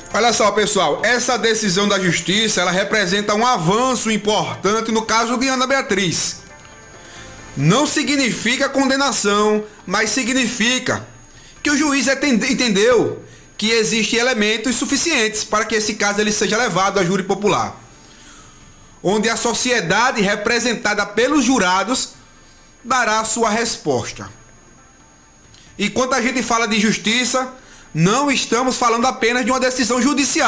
Olha só, pessoal, essa decisão da justiça, ela representa um avanço importante no caso de Ana Beatriz. Não significa condenação, mas significa que o juiz entendeu que existem elementos suficientes para que esse caso ele seja levado a júri popular, onde a sociedade representada pelos jurados dará sua resposta. E quando a gente fala de justiça, não estamos falando apenas de uma decisão judicial.